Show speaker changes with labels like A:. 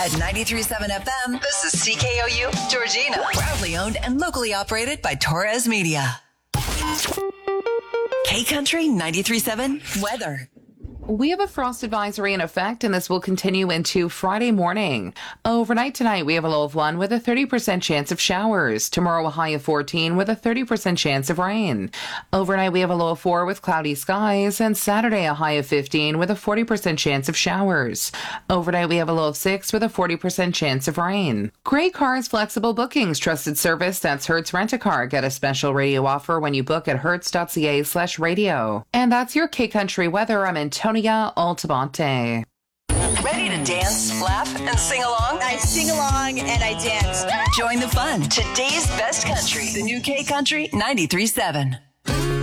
A: At 93.7 FM, this is CKOU, Georgina. Proudly owned and locally operated by Torres Media. K-Country 93.7 weather.
B: We have a frost advisory in effect, and this will continue into Friday morning. Overnight tonight, we have a low of 1 with a 30% chance of showers. Tomorrow, a high of 14 with a 30% chance of rain. Overnight, we have a low of 4 with cloudy skies, and Saturday, a high of 15 with a 40% chance of showers. Overnight, we have a low of 6 with a 40% chance of rain. Great Cars Flexible Bookings, trusted service, that's Hertz Rent-A-Car. Get a special radio offer when you book at hertz.ca/radio. And that's your K-Country weather. I'm Antonia Altamonte.
A: Ready to dance, laugh, and sing along?
C: I sing along and I dance.
A: Join the fun. Today's best country. The new K-Country 93.7.